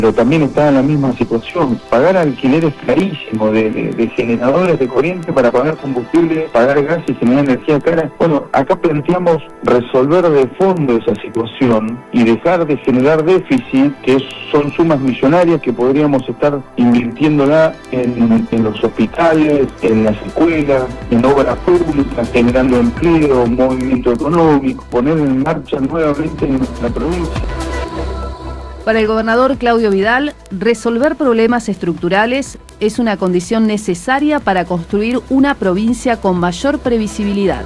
pero también está en la misma situación. Pagar alquileres carísimos de generadores de corriente para pagar combustible, pagar gas y generar energía cara. Bueno, acá planteamos resolver de fondo esa situación y dejar de generar déficit, que son sumas millonarias que podríamos estar invirtiéndola en los hospitales, en las escuelas, en obras públicas, generando empleo, movimiento económico, poner en marcha nuevamente en nuestra provincia. Para el gobernador Claudio Vidal, resolver problemas estructurales es una condición necesaria para construir una provincia con mayor previsibilidad.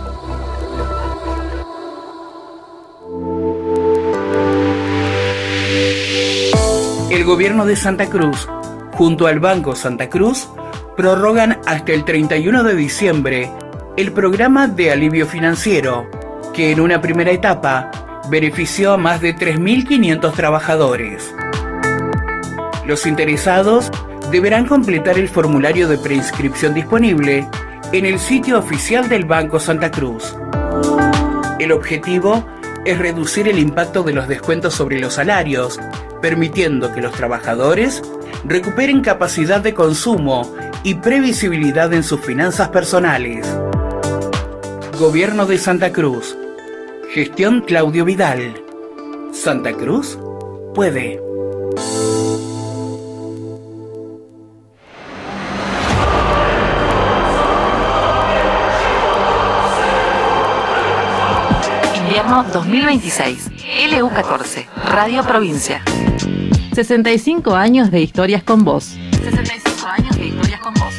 El gobierno de Santa Cruz, junto al Banco Santa Cruz, prorrogan hasta el 31 de diciembre el programa de alivio financiero, que en una primera etapa benefició a más de 3.500 trabajadores. Los interesados deberán completar el formulario de preinscripción disponible en el sitio oficial del Banco Santa Cruz. El objetivo es reducir el impacto de los descuentos sobre los salarios, permitiendo que los trabajadores recuperen capacidad de consumo y previsibilidad en sus finanzas personales. Gobierno de Santa Cruz. Gestión Claudio Vidal. Santa Cruz puede. Invierno 2026. LU14. Radio Provincia. 65 años de historias con vos. 65 años de historias con vos.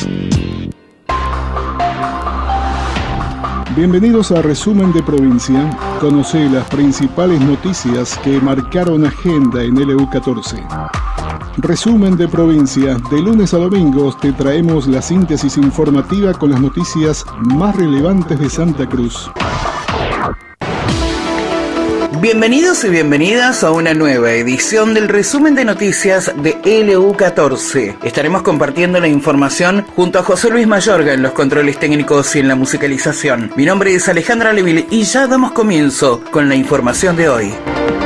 Bienvenidos a Resumen de Provincia. Conoce las principales noticias que marcaron agenda en LU14. Resumen de Provincia. De lunes a domingos te traemos la síntesis informativa con las noticias más relevantes de Santa Cruz. Bienvenidos y bienvenidas a una nueva edición del resumen de noticias de LU14. Estaremos compartiendo la información junto a José Luis Mayorga en los controles técnicos y en la musicalización. Mi nombre es Alejandra Leville y ya damos comienzo con la información de hoy.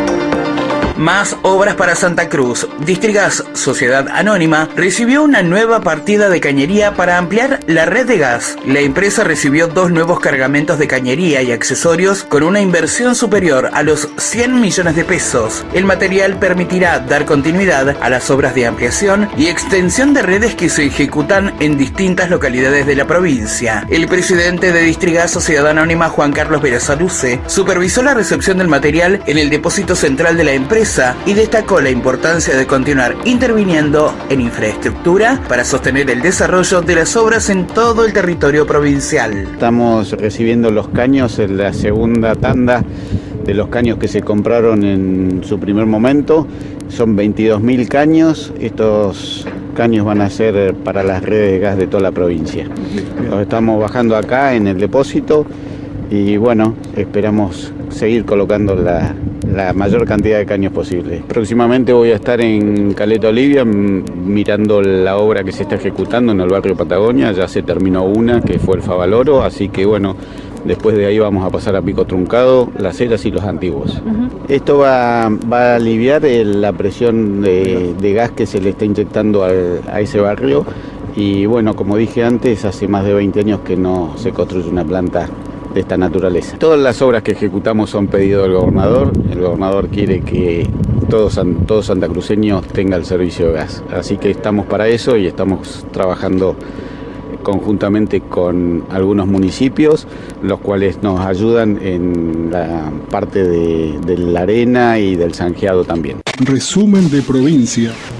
Más obras para Santa Cruz. Distrigas, Sociedad Anónima, recibió una nueva partida de cañería para ampliar la red de gas. La empresa recibió 2 nuevos cargamentos de cañería y accesorios con una inversión superior a los 100 millones de pesos. El material permitirá dar continuidad a las obras de ampliación y extensión de redes que se ejecutan en distintas localidades de la provincia. El presidente de Distrigas, Sociedad Anónima, Juan Carlos Verazaluce, supervisó la recepción del material en el depósito central de la empresa y destacó la importancia de continuar interviniendo en infraestructura para sostener el desarrollo de las obras en todo el territorio provincial. Estamos recibiendo los caños en la segunda tanda de los caños que se compraron en su primer momento. Son 22.000 caños. Estos caños van a ser para las redes de gas de toda la provincia. Los estamos bajando acá en el depósito y bueno, esperamos seguir colocando la mayor cantidad de caños posible. Próximamente voy a estar en Caleta Olivia mirando la obra que se está ejecutando en el barrio Patagonia. Ya se terminó una, que fue el Favaloro, así que bueno, después de ahí vamos a pasar a Pico Truncado, Las Heras y Los Antiguos. Esto va a aliviar la presión de gas que se le está inyectando a ese barrio. Y bueno, como dije antes, hace más de 20 años que no se construye una planta de esta naturaleza. Todas las obras que ejecutamos son pedido del gobernador. El gobernador quiere que todo santacruceño tenga el servicio de gas. Así que estamos para eso y estamos trabajando conjuntamente con algunos municipios, los cuales nos ayudan en la parte de la arena y del zanjeado también. Resumen de Provincia.